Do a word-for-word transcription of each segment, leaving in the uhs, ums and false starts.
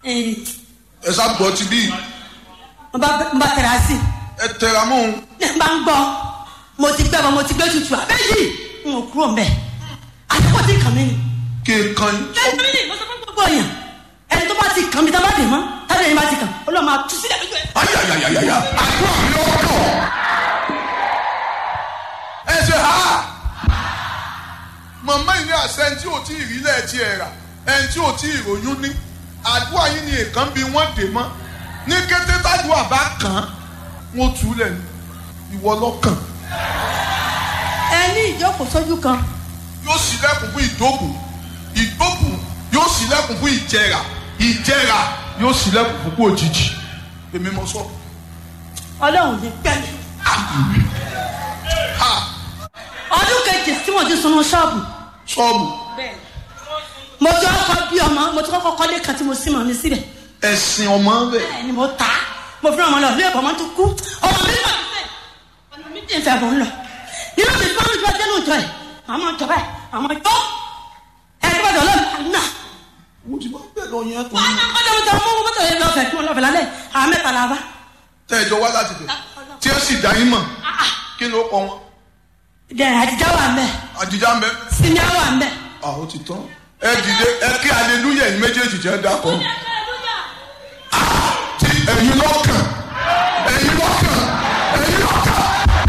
ẹ sá gbọ́ ti bí. mo bá mo bá tẹ̀ra sí. ẹ tẹ̀ra mọ́ òun. ní bá ń gbọ́ mo ti gbẹ́ bọ́ mo ti gbé tutù àbẹ́yì n ò kúrò mbẹ́ àtẹ́kọ̀ọ́ ti kàn mí ni. kí n kan yín. ẹ ẹ ní mo sọ fún gbogbo èèyàn ẹni tó bá ti kàn mí tá bá dè mọ́ tábìlì ẹni bá ti kàn ó lọ́ọ́ máa tú sílẹ̀ lójú ẹ̀. ayayayaya àdúrà mi ó kọ̀. ẹ ṣe ha màmá yìí ní àṣẹ ẹni tí ò tí ì rí lẹ́ẹ̀tì ẹ̀ rà ẹni tí ò tí ì ròyún ní àdúrà yìí ni èèkàn bí wọ́n dè mọ́ ní kété tádùá bá kàn án wọ́n tú lẹ̀ ní ìwọ lọ́kàn. ẹ ní ìjókòó sójú kan. yóò ṣílẹ̀kùn fún ìdókùn ìdókùn yóò ṣílẹ̀kùn fún ìjẹrà ìjẹrà yóò ṣílẹ̀kùn fún kú òjijì èmi mọ sọ. ọlọ́run ní pẹ́ẹ́lí. ọdún kejì tí wọ́n ti sunú ṣọ́ọ̀bù. ṣọ́ọ̀bù. mo ti kọ́kọ́ bí ọmọ mo ti kọ́kọ́ kọ́lé kan tí mo sì mọ̀ mi síbẹ̀. ẹ̀sìn ọmọ bẹ̀. bẹ́ẹ̀ ni mo ta mo fi ọmọ lọ ilé ẹ̀kọ́ ọmọ tó kú ọmọ mi nígbà tó fẹ́ ọmọ mi dì í fẹ́ mọ̀ ń lọ nínú mi fọ́nrún ìjọ dénú ìjọ ẹ̀ àwọn ọjọ́ bẹ́ẹ̀ àwọn ọjọ́ ẹ̀ tó bá dọ̀ lọ́nà náà. mo ti máa bẹ̀ lọ yẹn tó. wọ́n á kọ́jọ́ mi tọ́ mú mọ́tò yẹn lọ́fẹ̀ẹ́ kí wọ́n lọ́fẹ̀ẹ́ lálẹ́ àwọn mẹ́ta la bá. tẹ́ ẹ jọ wá láti bẹ̀ tí ẹ sì dá yín mọ̀ kí ló kọ wọn. dẹ̀ àdìjá wà ń bẹ̀. àdìjá ń bẹ̀. sinmi wà ń bẹ̀. àwọn ti tán ẹ dìde ẹ kí aleluya yìí méjèèjì jẹ́ dákọ̀. ti ẹ̀yin lọ́kàn ẹ̀yin lọ́kàn ẹ̀yin lọ́kàn.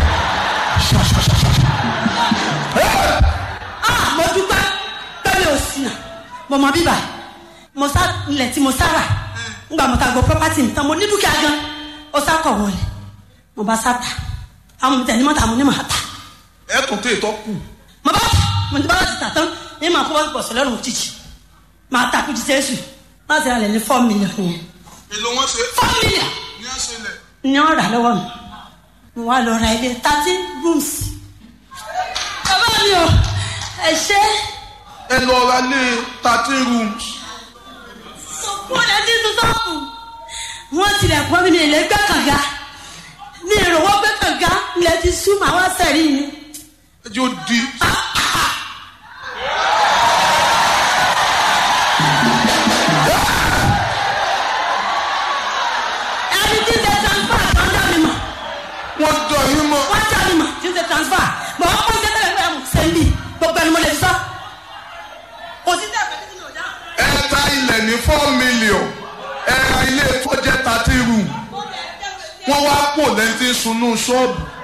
ah mo dúpẹ́ pẹ́lú òsì náà mo mọ bíbà mo sá ilẹ̀ tí mo sára ngbà mo ta gbọ́ property mi tán mo ní dúkìá gan ó sá kọ̀ wọlé mo bá sá ta àwọn mi tẹ̀ ní mọ́ta mo ní màá ta. ẹ tún tẹ ìtọ́ kù. mo bá mo ti bá láti tà tán ní màá kó bá bọ̀ sí lọ́rùn òjijì màá ta kú ti sẹ́sù láti rà lẹ̀ ní four million yẹn. èlò wọn ṣe. four million. ní ẹ ṣe lẹ. ní wọn rà lọ́wọ́ mi mo wá lọ ra ilé thirty rooms. bàbá mi ò ẹ ṣe. ẹ lọ ra lé thirteen rooms. sọ̀kún ọ̀dà tí tuntun kù wọ́n tilẹ̀ pọ́n mi ní ilé gbẹ́ kànga ní ìrọ̀wọ́ gbẹ́ kànga ilẹ̀ ti sú màá wá sẹ́rí mi. ẹ jẹ́ ó di. ẹni tí ń ṣe transfer kan dá mi mọ̀. wọ́n dọ̀ yín mọ́. wọ́n dá mi mọ̀ tí ń ṣe transfer bọ̀ wọ́n kọ́ iṣẹ́ tẹ́lẹ̀ pé àwọn sẹ́ńdì gbogbo ẹni mo lè fi sọ. kò sí tẹ́lẹ̀ pẹ̀lú ìlú ọ̀dà. ẹ ta ilẹ̀ ní four million ẹ ra ilé tó jẹ́ thirty room wọ́n wá pò lẹ́yìn tí ń sunú ṣọ́ọ̀bù